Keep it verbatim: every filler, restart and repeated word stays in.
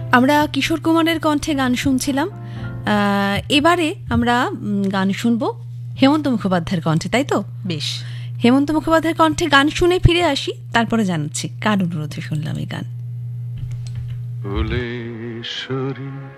আমরা কিশোর কুমারের কণ্ঠে গান শুনছিলাম। এবারে আমরা গান শুনবো হেমন্ত মুখোপাধ্যায়ের কণ্ঠে, তাই তো? বেশ, হেমন্ত মুখোপাধ্যায়ের কণ্ঠে গান শুনে ফিরে আসি, তারপরে জানাচ্ছি কার অনুরোধে শুনলাম এই গান।